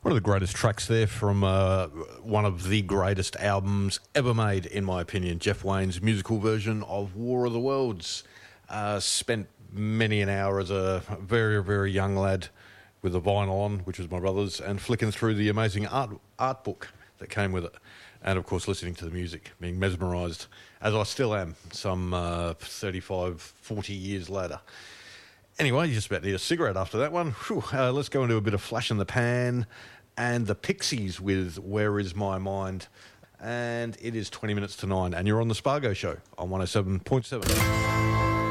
One of the greatest tracks there from one of the greatest albums ever made, in my opinion, Jeff Wayne's musical version of War of the Worlds. Spent many an hour as a very, very young lad with a vinyl on, which was my brother's, and flicking through the amazing art book that came with it. And, of course, listening to the music, being mesmerised, as I still am, some 35, 40 years later. Anyway, you just about need a cigarette after that one. Whew, let's go into a bit of Flash in the Pan and the Pixies with Where Is My Mind? And it is 20 minutes to 9, and you're on the Spargo Show on 107.7.